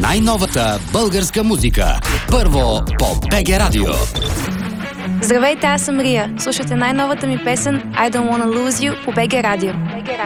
най-новата българска музика. Първо по БГ Радио. Здравейте, аз съм Рия. Слушайте най-новата ми песен I Don't Wanna Lose You по БГ Радио.